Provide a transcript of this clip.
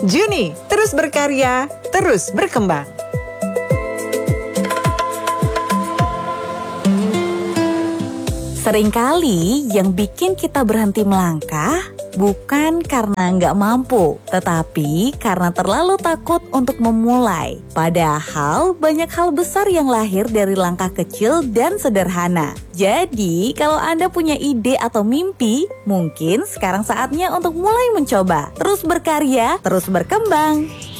Juni, terus berkarya, terus berkembang. Seringkali yang bikin kita berhenti melangkah bukan karena nggak mampu, tetapi karena terlalu takut untuk memulai. Padahal banyak hal besar yang lahir dari langkah kecil dan sederhana. Jadi kalau Anda punya ide atau mimpi, mungkin sekarang saatnya untuk mulai mencoba. Terus berkarya, terus berkembang.